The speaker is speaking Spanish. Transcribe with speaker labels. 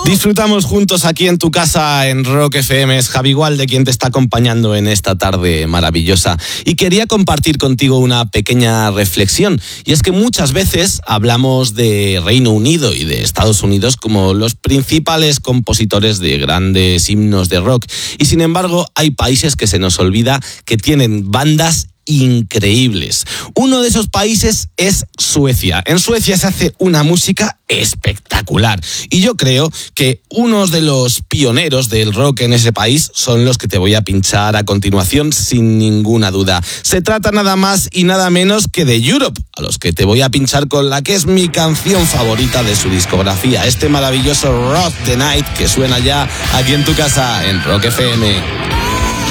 Speaker 1: Disfrutamos juntos aquí en tu casa en Rock FM. Es Javi Gualde quien te está acompañando en esta tarde maravillosa. Y quería compartir contigo una pequeña reflexión. Y es que muchas veces hablamos de Reino Unido y de Estados Unidos como los principales compositores de grandes himnos de rock. Y sin embargo, hay países que se nos olvida que tienen bandas increíbles. Uno de esos países es Suecia. En Suecia se hace una música espectacular y yo creo que unos de los pioneros del rock en ese país son los que te voy a pinchar a continuación sin ninguna duda. Se trata nada más y nada menos que de Europe, a los que te voy a pinchar con la que es mi canción favorita de su discografía, este maravilloso Rock the Night que suena ya aquí en tu casa en Rock FM.